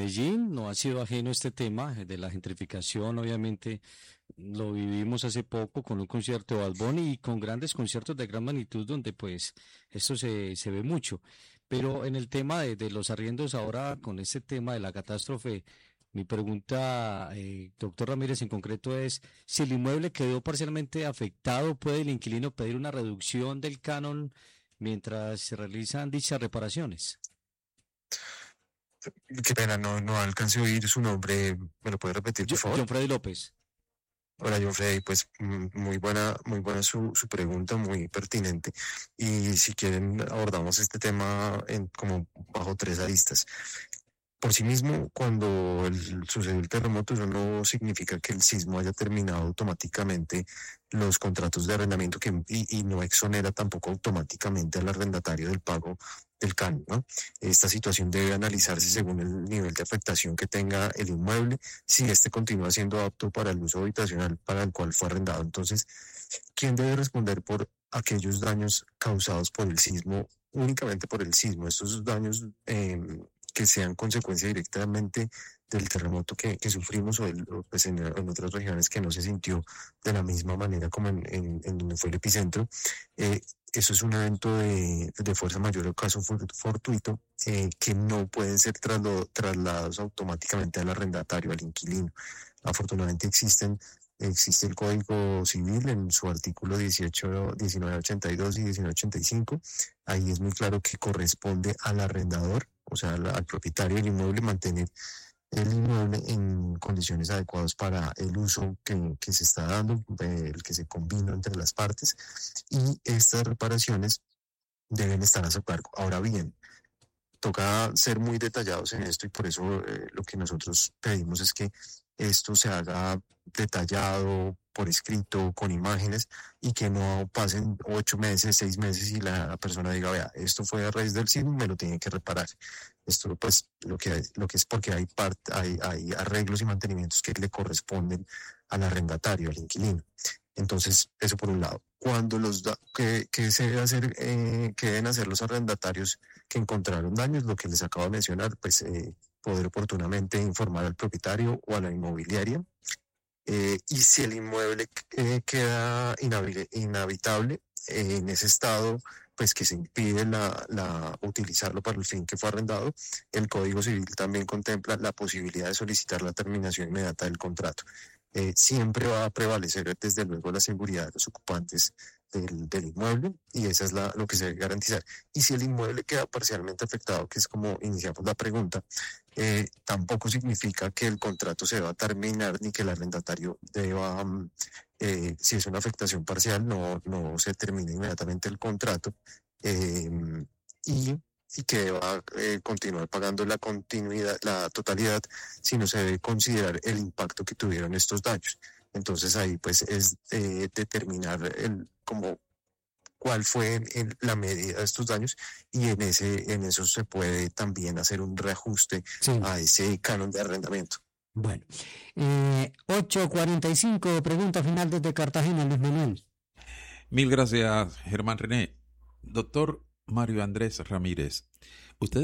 Medellín no ha sido ajeno a este tema de la gentrificación, obviamente lo vivimos hace poco con un concierto de Bad Bunny y con grandes conciertos de gran magnitud donde pues esto se ve mucho. Pero en el tema de los arriendos ahora con este tema de la catástrofe, mi pregunta, doctor Ramírez, en concreto es, si el inmueble quedó parcialmente afectado, ¿puede el inquilino pedir una reducción del canon mientras se realizan dichas reparaciones? Qué pena, no alcancé a oír su nombre. ¿Me lo puede repetir, por favor? John Freddy López. Hola, John Freddy, pues muy buena su pregunta, muy pertinente. Y si quieren, abordamos este tema como bajo tres aristas. Por sí mismo, cuando sucedió el terremoto, eso no significa que el sismo haya terminado automáticamente los contratos de arrendamiento y no exonera tampoco automáticamente al arrendatario del pago del canon, ¿no? Esta situación debe analizarse según el nivel de afectación que tenga el inmueble, si éste continúa siendo apto para el uso habitacional para el cual fue arrendado. Entonces, ¿quién debe responder por aquellos daños causados por el sismo, únicamente por el sismo? Estos daños que sean consecuencia directamente del terremoto que sufrimos o pues en otras regiones que no se sintió de la misma manera como en donde fue el epicentro. Eso es un evento de fuerza mayor o caso fortuito que no pueden ser trasladados automáticamente al arrendatario, al inquilino. Afortunadamente existe el Código Civil en su artículo 18, 1982 y 1985. Ahí es muy claro que corresponde al arrendador, o sea, al propietario del inmueble, mantener el inmueble en condiciones adecuadas para el uso que se está dando, el que se combina entre las partes, y estas reparaciones deben estar a su cargo. Ahora bien, toca ser muy detallados en esto y por eso lo que nosotros pedimos es que esto se haga detallado, por escrito, con imágenes y que no pasen 8 meses, 6 meses y la persona diga, vea, esto fue a raíz del sismo, me lo tienen que reparar. Esto pues lo que es porque hay arreglos y mantenimientos que le corresponden al arrendatario, al inquilino. Entonces, eso por un lado. Cuando ¿qué se debe hacer, qué deben hacer los arrendatarios que encontraron daños? Lo que les acabo de mencionar, pues poder oportunamente informar al propietario o a la inmobiliaria. Y si el inmueble queda inhabitable, en ese estado, pues que se impide utilizarlo para el fin que fue arrendado, el Código Civil también contempla la posibilidad de solicitar la terminación inmediata del contrato. Siempre va a prevalecer desde luego la seguridad de los ocupantes del inmueble y esa es lo que se debe garantizar. Y si el inmueble queda parcialmente afectado, que es como iniciamos la pregunta, tampoco significa que el contrato se deba terminar ni que el arrendatario deba, si es una afectación parcial, no se termina inmediatamente el contrato eh, y, y que deba continuar pagando la totalidad, si no se debe considerar el impacto que tuvieron estos daños. Entonces ahí pues es determinar como cuál fue la medida de estos daños y en eso se puede también hacer un reajuste Sí. a ese canon de arrendamiento. Bueno, 8:45, pregunta final desde Cartagena, Luis Manuel. Mil gracias, Germán René. Doctor Mario Andrés Ramírez,